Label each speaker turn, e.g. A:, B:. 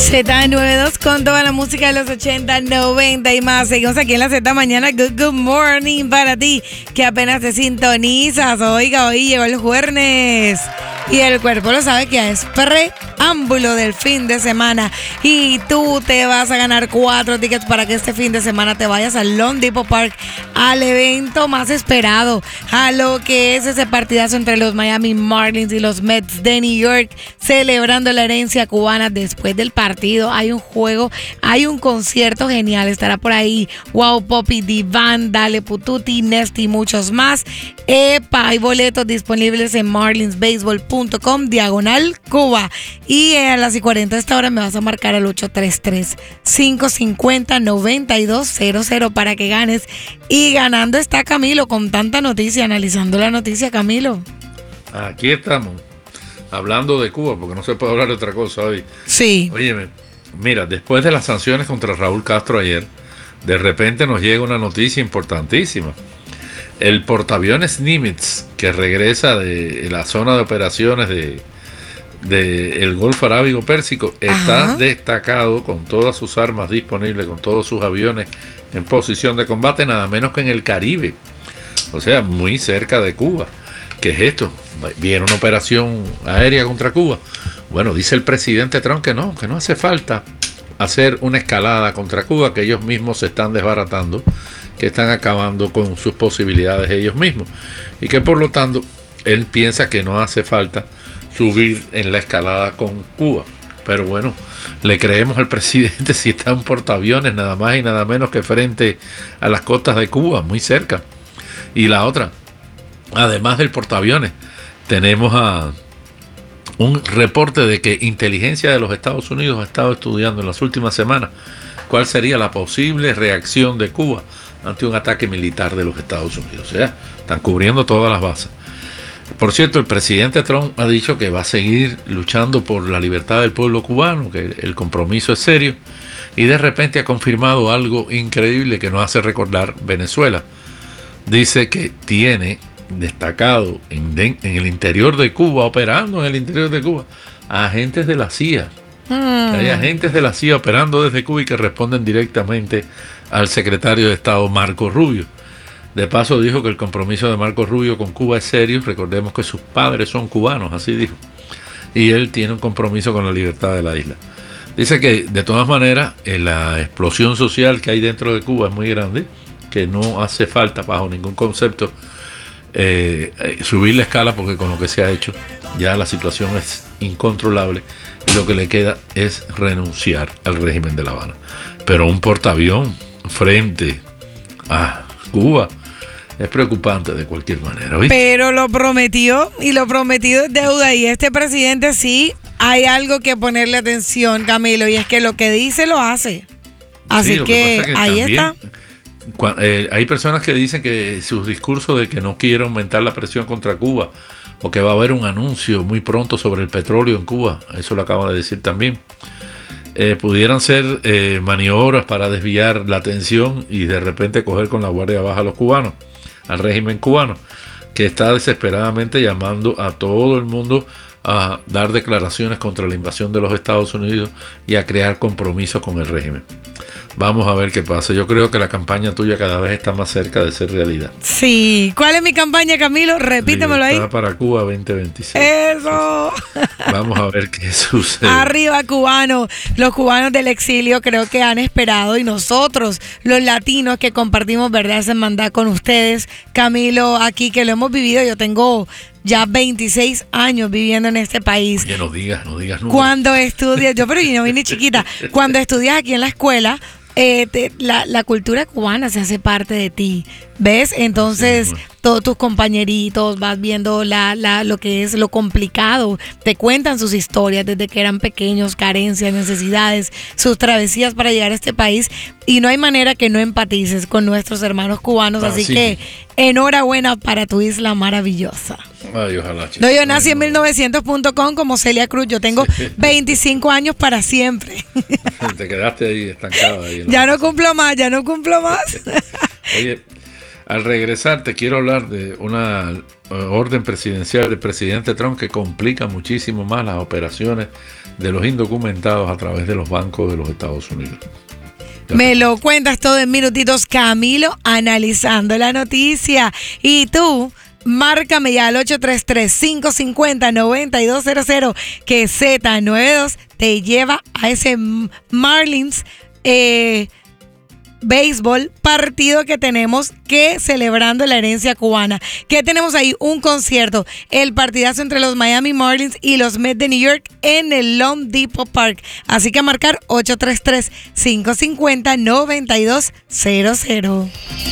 A: Z92 con toda la música de los 80, 90 y más. Seguimos aquí en la Z Mañana. Good morning para ti que apenas te sintonizas. Oiga, hoy llegó el jueves y el cuerpo lo sabe que es preámbulo del fin de semana. Y tú te vas a ganar 4 tickets para que este fin de semana te vayas al Lone Depot Park, al evento más esperado, a lo que es ese partidazo entre los Miami Marlins y los Mets de New York, celebrando la herencia cubana. Después del partido hay un juego, hay un concierto genial, estará por ahí Wow Poppy, Divan, Dale Pututi, Nesty y muchos más. Hay boletos disponibles en marlinsbaseball.com/Cuba. Y a las 40 de esta hora me vas a marcar el 833-550-9200 para que ganes. Y ganando está Camilo con tanta noticia, analizando la noticia, Camilo.
B: Aquí estamos, hablando de Cuba, porque no se puede hablar de otra cosa hoy.
A: Sí.
B: Óyeme, mira, después de las sanciones contra Raúl Castro ayer, de repente nos llega una noticia importantísima. El portaaviones Nimitz, que regresa de la zona de operaciones de el Golfo Arábigo Pérsico, está destacado con todas sus armas disponibles, con todos sus aviones en posición de combate, nada menos que en el Caribe, o sea, muy cerca de Cuba. ¿Qué es esto? ¿Viene una operación aérea contra Cuba? Bueno, dice el presidente Trump que no hace falta hacer una escalada contra Cuba, que ellos mismos se están desbaratando, que están acabando con sus posibilidades ellos mismos, y que por lo tanto él piensa que no hace falta subir en la escalada con Cuba. Pero bueno, le creemos al presidente si está en portaaviones nada más y nada menos que frente a las costas de Cuba, muy cerca. Y la otra, además del portaaviones, tenemos un reporte de que inteligencia de los Estados Unidos ha estado estudiando en las últimas semanas cuál sería la posible reacción de Cuba ante un ataque militar de los Estados Unidos. O sea, están cubriendo todas las bases. Por cierto, el presidente Trump ha dicho que va a seguir luchando por la libertad del pueblo cubano, que el compromiso es serio, y de repente ha confirmado algo increíble que nos hace recordar Venezuela. Dice que tiene destacado en el interior de Cuba, operando en el interior de Cuba, a agentes de la CIA. Hay agentes de la CIA operando desde Cuba y que responden directamente al secretario de Estado Marco Rubio. De paso dijo que el compromiso de Marco Rubio con Cuba es serio. Recordemos que sus padres son cubanos, así dijo. Y él tiene un compromiso con la libertad de la isla. Dice que de todas maneras la explosión social que hay dentro de Cuba es muy grande, que no hace falta bajo ningún concepto subir la escala, porque con lo que se ha hecho ya la situación es incontrolable y lo que le queda es renunciar al régimen de La Habana. Pero un portaavión frente a Cuba es preocupante de cualquier manera, ¿viste? Pero
A: lo prometió y lo prometido es deuda, y este presidente sí hay algo que ponerle atención, Camilo, y es que lo que dice lo hace. Así
B: sí,
A: que ahí está.
B: Hay personas que dicen que sus discursos de que no quiere aumentar la presión contra Cuba, o que va a haber un anuncio muy pronto sobre el petróleo en Cuba, eso lo acaba de decir también, pudieran ser maniobras para desviar la atención y de repente coger con la guardia baja a los cubanos, al régimen cubano, que está desesperadamente llamando a todo el mundo a dar declaraciones contra la invasión de los Estados Unidos y a crear compromisos con el régimen. Vamos a ver qué pasa. Yo creo que la campaña tuya cada vez está más cerca de ser realidad.
A: Sí. ¿Cuál es mi campaña, Camilo? Repítemelo ahí.
B: Para Cuba 2026.
A: ¡Eso!
B: Vamos a ver qué sucede.
A: Arriba, cubano. Los cubanos del exilio creo que han esperado, y nosotros, los latinos que compartimos, ¿verdad?, esa hermandad con ustedes, Camilo, aquí que lo hemos vivido. Yo tengo ya 26 años viviendo en este país.
B: Oye, no digas nunca.
A: Cuando estudias, yo no vine chiquita, cuando estudias aquí en la escuela, la cultura cubana se hace parte de ti, ¿ves? Entonces, sí, todos tus compañeritos, vas viendo lo que es lo complicado, te cuentan sus historias desde que eran pequeños, carencias, necesidades, sus travesías para llegar a este país, y no hay manera que no empatices con nuestros hermanos cubanos, así sí, que enhorabuena para tu isla maravillosa.
B: Ay, ojalá.
A: No, yo nací en 1900.com como Celia Cruz. Yo tengo 25 años para siempre.
B: Te quedaste ahí estancada. Ahí
A: ya no cumplo más.
B: Oye, Al regresar te quiero hablar de una orden presidencial del presidente Trump que complica muchísimo más las operaciones de los indocumentados a través de los bancos de los Estados Unidos.
A: Me lo cuentas todo en minutitos, Camilo, analizando la noticia. Y tú, márcame ya al 833-550-9200, que Z92 te lleva a ese Marlins béisbol, partido que tenemos que celebrando la herencia cubana. ¿Qué tenemos ahí? Un concierto, el partidazo entre los Miami Marlins y los Mets de New York en el Loan Depot Park. Así que a marcar 833-550-9200.